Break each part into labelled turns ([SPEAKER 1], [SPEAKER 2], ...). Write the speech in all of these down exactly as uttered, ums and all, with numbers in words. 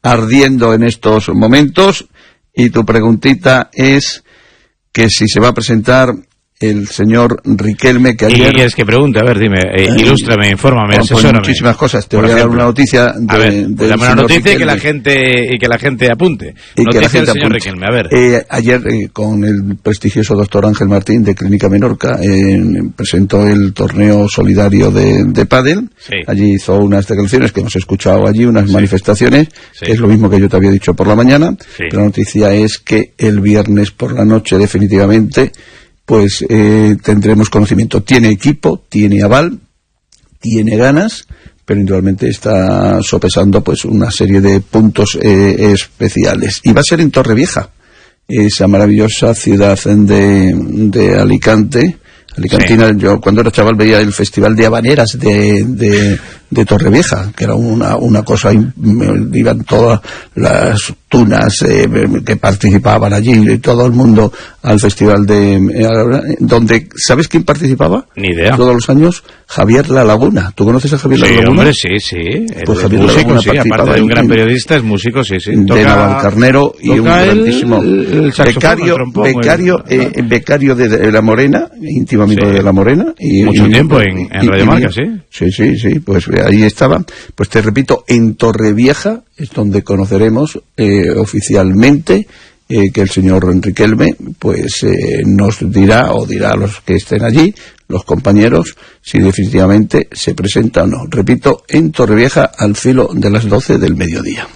[SPEAKER 1] ardiendo en estos momentos, y tu preguntita es que si se va a presentar el señor Riquelme, que ayer...
[SPEAKER 2] ¿Y qué quieres que pregunte? A ver, dime, eh, ilústrame, infórmame,
[SPEAKER 1] pues
[SPEAKER 2] asesórame.
[SPEAKER 1] Muchísimas cosas. Te voy a dar una noticia de,
[SPEAKER 2] a ver, pues dame una noticia y que la gente y que la gente apunte.
[SPEAKER 1] Y
[SPEAKER 2] noticia
[SPEAKER 1] que la gente
[SPEAKER 2] del señor
[SPEAKER 1] apunte.
[SPEAKER 2] Riquelme, a ver.
[SPEAKER 1] Eh, ayer, eh, con el prestigioso doctor Ángel Martín de Clínica Menorca, eh, presentó el torneo solidario de, de pádel.
[SPEAKER 2] Sí.
[SPEAKER 1] Allí hizo unas declaraciones que hemos escuchado allí, unas sí. manifestaciones,
[SPEAKER 2] sí.
[SPEAKER 1] que es lo mismo que yo te había dicho por la mañana.
[SPEAKER 2] Sí.
[SPEAKER 1] La noticia es que el viernes por la noche, definitivamente, pues eh, tendremos conocimiento. Tiene equipo, tiene aval, tiene ganas, pero indudablemente está sopesando pues una serie de puntos eh, especiales. Y va a ser en Torrevieja, esa maravillosa ciudad de, de Alicante. Alicantina, sí. Yo cuando era chaval veía el festival de habaneras de, de, de Torrevieja, que era una, una cosa, iban todas las tunas eh, que participaban allí, y todo el mundo al festival de... Eh, donde, ¿sabes quién participaba?
[SPEAKER 2] Ni idea.
[SPEAKER 1] Todos los años, Javier La Laguna. ¿Tú conoces a Javier
[SPEAKER 2] sí,
[SPEAKER 1] La Laguna?
[SPEAKER 2] Hombre, sí, sí.
[SPEAKER 1] Pues
[SPEAKER 2] el
[SPEAKER 1] Javier
[SPEAKER 2] músico,
[SPEAKER 1] La Laguna
[SPEAKER 2] sí, aparte de un gran
[SPEAKER 1] en,
[SPEAKER 2] periodista, es músico, sí, sí.
[SPEAKER 1] De
[SPEAKER 2] toca,
[SPEAKER 1] Navalcarnero y un grandísimo
[SPEAKER 2] el, el
[SPEAKER 1] becario,
[SPEAKER 2] trompón,
[SPEAKER 1] becario,
[SPEAKER 2] el,
[SPEAKER 1] eh, becario de, de La Morena, íntimo amigo sí. de La Morena. Y,
[SPEAKER 2] Mucho
[SPEAKER 1] y,
[SPEAKER 2] tiempo en, en
[SPEAKER 1] y,
[SPEAKER 2] Radio Marca,
[SPEAKER 1] y,
[SPEAKER 2] sí.
[SPEAKER 1] Sí, sí, sí, pues ahí estaba. Pues te repito, en Torrevieja es donde conoceremos eh, oficialmente eh, que el señor Riquelme pues eh, nos dirá, o dirá a los que estén allí, los compañeros, si definitivamente se presenta o no. Repito, en Torrevieja al filo de las doce del mediodía.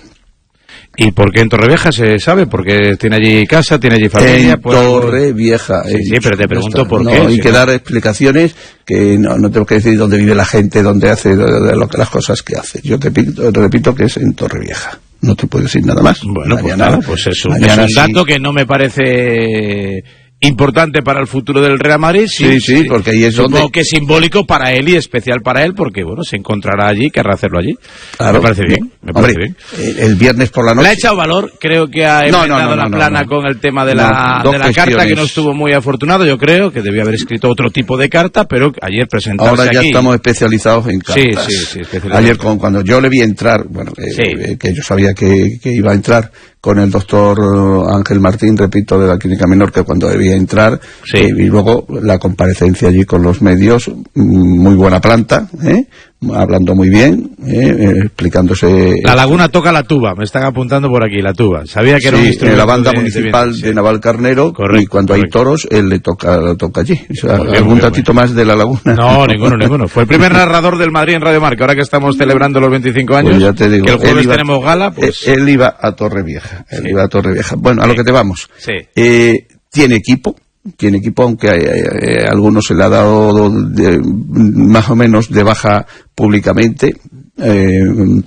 [SPEAKER 2] ¿Y por qué en Torrevieja se sabe? Porque tiene allí casa, tiene allí familia.
[SPEAKER 1] En
[SPEAKER 2] pues...
[SPEAKER 1] Torrevieja.
[SPEAKER 2] Sí, sí, pero te pregunto por
[SPEAKER 1] no,
[SPEAKER 2] qué.
[SPEAKER 1] Hay
[SPEAKER 2] si
[SPEAKER 1] que
[SPEAKER 2] no...
[SPEAKER 1] dar explicaciones, que no, no tengo que decir dónde vive la gente, dónde hace, de, de lo, las cosas que hace. Yo te repito, te repito que es en Torrevieja. No te puedo decir nada más.
[SPEAKER 2] Bueno,
[SPEAKER 1] mañana,
[SPEAKER 2] pues nada, pues es un, es un dato sí. que no me parece importante para el futuro del Real Madrid.
[SPEAKER 1] Sí, sí, sí, porque ahí es
[SPEAKER 2] supongo
[SPEAKER 1] donde...
[SPEAKER 2] que es simbólico para él y especial para él, porque bueno, se encontrará allí, querrá hacerlo allí.
[SPEAKER 1] Claro,
[SPEAKER 2] me parece bien, me parece
[SPEAKER 1] hombre,
[SPEAKER 2] bien.
[SPEAKER 1] El viernes por la noche...
[SPEAKER 2] Le ha echado valor, creo que ha inventado
[SPEAKER 1] no, no, no,
[SPEAKER 2] la
[SPEAKER 1] no,
[SPEAKER 2] plana
[SPEAKER 1] no, no.
[SPEAKER 2] con el tema de la,
[SPEAKER 1] no,
[SPEAKER 2] de la carta, que no estuvo muy afortunado, yo creo, que debió haber escrito otro tipo de carta, pero ayer presentarse
[SPEAKER 1] Ahora ya
[SPEAKER 2] aquí...
[SPEAKER 1] estamos especializados en cartas.
[SPEAKER 2] Sí, sí, sí, especializados.
[SPEAKER 1] Ayer con, cuando yo le vi entrar, bueno, eh,
[SPEAKER 2] sí.
[SPEAKER 1] eh, que yo sabía que, que iba a entrar con el doctor Ángel Martín, repito, de la Clínica Menorca, cuando debía entrar,
[SPEAKER 2] sí.
[SPEAKER 1] eh, y luego la comparecencia allí con los medios, muy buena planta, ¿eh? Hablando muy bien, ¿eh? explicándose...
[SPEAKER 2] La Laguna toca la tuba, me están apuntando por aquí, la tuba. Sabía que era
[SPEAKER 1] sí,
[SPEAKER 2] un instrumento
[SPEAKER 1] en la banda
[SPEAKER 2] de,
[SPEAKER 1] municipal de,
[SPEAKER 2] de,
[SPEAKER 1] de Navalcarnero,
[SPEAKER 2] correcto,
[SPEAKER 1] y cuando
[SPEAKER 2] correcto.
[SPEAKER 1] hay toros, él le toca, le toca allí. O sea,
[SPEAKER 2] Muy bien,
[SPEAKER 1] ¿algún
[SPEAKER 2] muy
[SPEAKER 1] datito
[SPEAKER 2] bien.
[SPEAKER 1] más de la Laguna?
[SPEAKER 2] No, ninguno, ninguno. Fue el primer narrador del Madrid en Radio Marca, ahora que estamos celebrando los veinticinco años,
[SPEAKER 1] pues ya te digo,
[SPEAKER 2] que el jueves
[SPEAKER 1] iba,
[SPEAKER 2] tenemos gala, pues...
[SPEAKER 1] Él, él iba a Torrevieja, él
[SPEAKER 2] sí.
[SPEAKER 1] iba a Torrevieja. Bueno, a
[SPEAKER 2] sí.
[SPEAKER 1] lo que te vamos.
[SPEAKER 2] Sí.
[SPEAKER 1] Eh, tiene equipo, tiene equipo, aunque a, a, a algunos se le ha dado de, más o menos de baja públicamente, eh,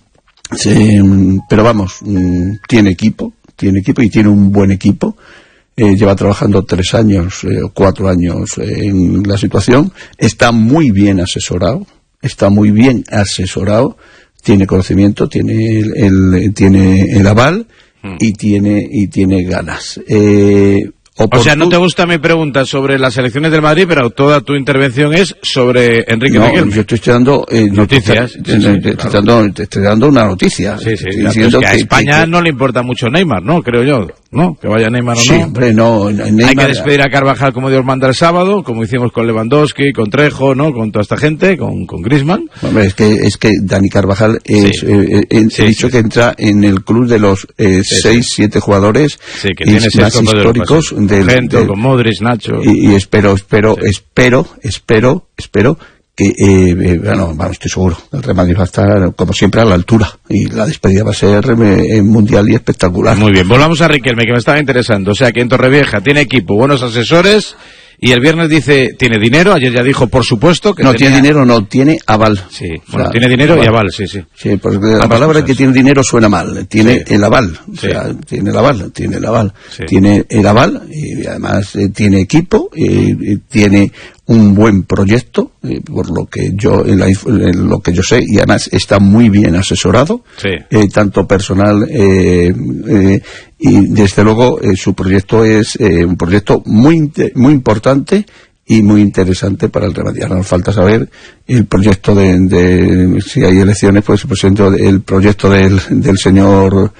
[SPEAKER 1] sí, pero vamos, tiene equipo, tiene equipo y tiene un buen equipo. Eh, lleva trabajando tres años o eh, cuatro años eh, en la situación, está muy bien asesorado, está muy bien asesorado, tiene conocimiento, tiene el, el tiene el aval mm. y tiene y tiene ganas. Eh,
[SPEAKER 2] O sea, no te gusta mi pregunta sobre las elecciones del Madrid, pero toda tu intervención es sobre Enrique
[SPEAKER 1] no,
[SPEAKER 2] Riquelme.
[SPEAKER 1] yo estoy dando eh,
[SPEAKER 2] noticias.
[SPEAKER 1] Te, te, te, te,
[SPEAKER 2] claro.
[SPEAKER 1] estoy dando, te estoy dando una noticia.
[SPEAKER 2] Sí, sí,
[SPEAKER 1] claro,
[SPEAKER 2] es que, que a
[SPEAKER 1] que,
[SPEAKER 2] España
[SPEAKER 1] que,
[SPEAKER 2] no le importa mucho Neymar, ¿no? Creo yo, ¿no? Que vaya Neymar o
[SPEAKER 1] sí,
[SPEAKER 2] no.
[SPEAKER 1] Hombre, no. Neymar,
[SPEAKER 2] hay que despedir a Carvajal como Dios manda el sábado, como hicimos con Lewandowski, con Trejo, ¿no? Con toda esta gente, con, con Griezmann.
[SPEAKER 1] Hombre, es que es que Dani Carvajal es,
[SPEAKER 2] sí.
[SPEAKER 1] eh, eh,
[SPEAKER 2] sí,
[SPEAKER 1] he dicho
[SPEAKER 2] sí,
[SPEAKER 1] que entra en el club de los eh,
[SPEAKER 2] sí,
[SPEAKER 1] seis,
[SPEAKER 2] sí.
[SPEAKER 1] siete jugadores
[SPEAKER 2] sí, que tiene seis
[SPEAKER 1] más históricos
[SPEAKER 2] de Europa, sí.
[SPEAKER 1] del,
[SPEAKER 2] gente,
[SPEAKER 1] del,
[SPEAKER 2] con Modric, Nacho.
[SPEAKER 1] Y, y espero, espero,
[SPEAKER 2] sí.
[SPEAKER 1] espero, espero, espero que, eh, eh, bueno, vamos, estoy seguro, el Real Madrid va a estar, como siempre, a la altura, y la despedida va a ser eh, mundial y espectacular.
[SPEAKER 2] Muy bien, volvamos a Riquelme, que me estaba interesando. O sea, que en Torrevieja tiene equipo, buenos asesores, y el viernes dice, tiene dinero, ayer ya dijo, por supuesto, que
[SPEAKER 1] no,
[SPEAKER 2] tenía...
[SPEAKER 1] tiene dinero, no, tiene aval.
[SPEAKER 2] Sí, bueno,
[SPEAKER 1] o sea,
[SPEAKER 2] tiene dinero
[SPEAKER 1] aval.
[SPEAKER 2] y aval, sí, sí.
[SPEAKER 1] Sí, porque la
[SPEAKER 2] Ambas
[SPEAKER 1] palabra
[SPEAKER 2] cosas.
[SPEAKER 1] que tiene dinero suena mal, tiene
[SPEAKER 2] Sí.
[SPEAKER 1] el aval, o
[SPEAKER 2] Sí.
[SPEAKER 1] sea, tiene el aval, tiene el aval,
[SPEAKER 2] Sí.
[SPEAKER 1] tiene el aval, y además eh, tiene equipo, eh, eh, tiene un buen proyecto, eh, por lo que yo en, la, en lo que yo sé, y además está muy bien asesorado,
[SPEAKER 2] Sí.
[SPEAKER 1] eh, tanto personal eh, eh, y desde luego eh, su proyecto es eh, un proyecto muy muy importante y muy interesante para el Real Madrid. Ahora nos falta saber el proyecto de, de si hay elecciones, pues el proyecto del, del señor